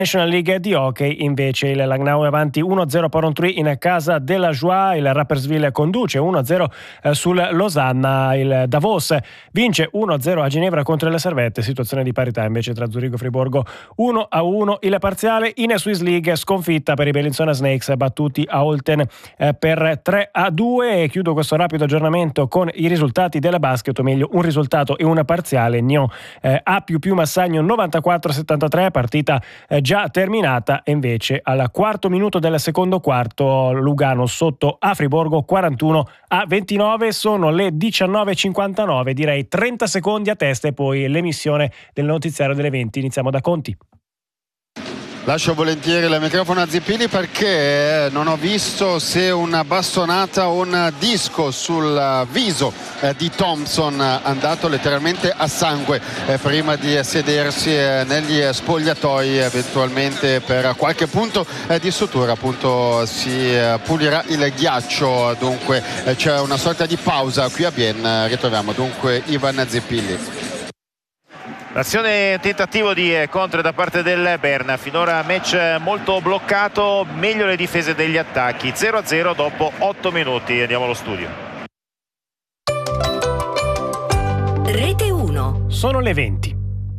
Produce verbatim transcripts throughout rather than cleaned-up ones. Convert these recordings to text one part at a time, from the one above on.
National League di hockey invece il Langnau è avanti uno a zero a Porrentruy in casa della Joie, il Rapperswil conduce uno a zero sul Losanna, il Davos vince uno a zero a Ginevra contro le Servette, situazione di parità invece tra Zurigo e Friburgo uno a uno il parziale. In Swiss League sconfitta per i Bellinzona Snakes battuti a Olten eh, per tre a due. E chiudo questo rapido aggiornamento con i risultati della basket, o meglio un risultato e una parziale. Nyon eh, A più più Massagno novantaquattro a settantatré, partita eh, già terminata, e invece al quarto minuto del secondo quarto Lugano sotto a Friburgo quarantuno a ventinove. Sono le diciannove e cinquantanove, direi trenta secondi a testa e poi l'emissione del notiziario delle venti. Iniziamo da Conti. Lascio volentieri il microfono a Zippini perché non ho visto se una bastonata o un disco sul viso di Thompson andato letteralmente a sangue prima di sedersi negli spogliatoi, eventualmente per qualche punto di sutura appunto si pulirà il ghiaccio. Dunque c'è una sorta di pausa qui a Bienne. Ritroviamo dunque Ivan Zippini. L'azione tentativo di contro da parte del Berna, finora match molto bloccato, meglio le difese degli attacchi. Zero a zero dopo otto minuti. Andiamo allo studio. Rete uno. Sono le venti.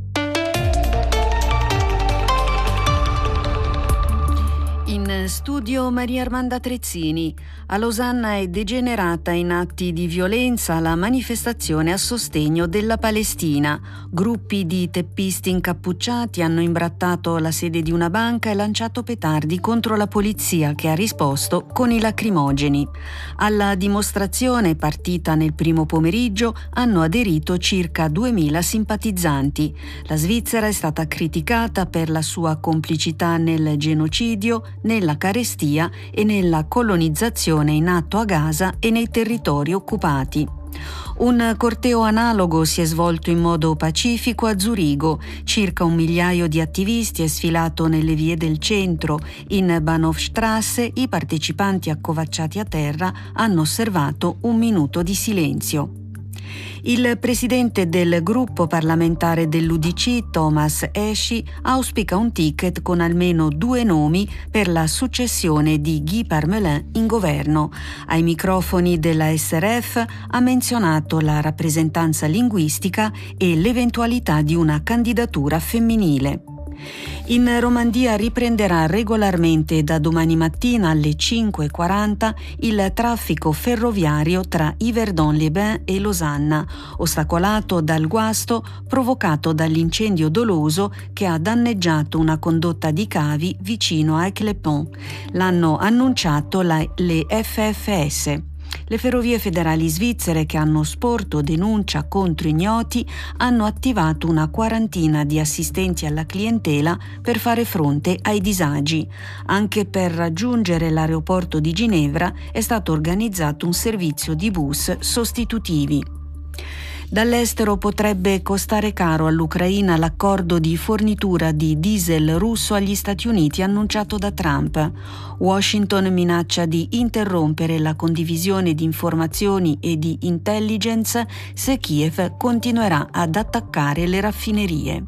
In studio Maria Armanda Trezzini. A Losanna è degenerata in atti di violenza la manifestazione a sostegno della Palestina. Gruppi di teppisti incappucciati hanno imbrattato la sede di una banca e lanciato petardi contro la polizia, che ha risposto con i lacrimogeni. Alla dimostrazione, partita nel primo pomeriggio, hanno aderito circa duemila simpatizzanti. La Svizzera è stata criticata per la sua complicità nel genocidio, nella carestia e nella colonizzazione in atto a Gaza e nei territori occupati. Un corteo analogo si è svolto in modo pacifico a Zurigo. Circa un migliaio di attivisti è sfilato nelle vie del centro. In Bahnhofstrasse i partecipanti accovacciati a terra hanno osservato un minuto di silenzio. Il presidente del gruppo parlamentare dell'U D C, Thomas Eschi, auspica un ticket con almeno due nomi per la successione di Guy Parmelin in governo. Ai microfoni della S R F ha menzionato la rappresentanza linguistica e l'eventualità di una candidatura femminile. In Romandia riprenderà regolarmente da domani mattina alle cinque e quaranta il traffico ferroviario tra Yverdon-les-Bains e Losanna, ostacolato dal guasto provocato dall'incendio doloso che ha danneggiato una condotta di cavi vicino a Aix-les-Pont. L'hanno annunciato la, le F F S. Le ferrovie federali svizzere, che hanno sporto denuncia contro ignoti, hanno attivato una quarantina di assistenti alla clientela per fare fronte ai disagi. Anche per raggiungere l'aeroporto di Ginevra è stato organizzato un servizio di bus sostitutivi. Dall'estero potrebbe costare caro all'Ucraina l'accordo di fornitura di diesel russo agli Stati Uniti annunciato da Trump. Washington minaccia di interrompere la condivisione di informazioni e di intelligence se Kiev continuerà ad attaccare le raffinerie.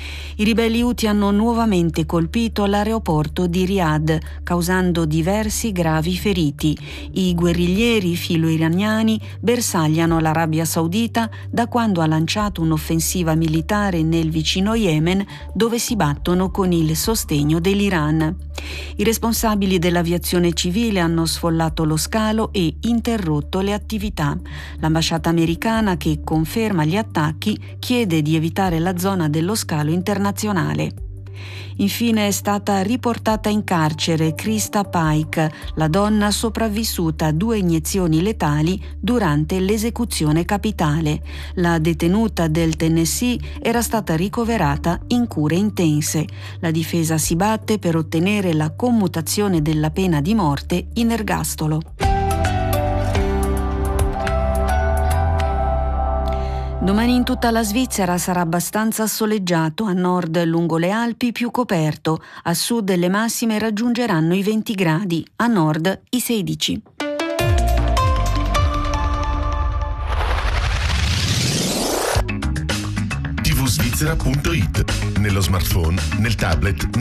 I ribelli Houthi hanno nuovamente colpito l'aeroporto di Riyadh, causando diversi gravi feriti. I guerriglieri filo-iraniani bersagliano l'Arabia Saudita da quando ha lanciato un'offensiva militare nel vicino Yemen, dove si battono con il sostegno dell'Iran. I responsabili dell'aviazione civile hanno sfollato lo scalo e interrotto le attività. L'ambasciata americana, che conferma gli attacchi, chiede di evitare la zona dello scalo internazionale. Infine è stata riportata in carcere Krista Pike, la donna sopravvissuta a due iniezioni letali durante l'esecuzione capitale. La detenuta del Tennessee era stata ricoverata in cure intense. La difesa si batte per ottenere la commutazione della pena di morte in ergastolo. Domani in tutta la Svizzera sarà abbastanza soleggiato, a nord lungo le Alpi più coperto, a sud le massime raggiungeranno i venti gradi, a nord i sedici. tivusvizzera punto it, nello smartphone, nel tablet,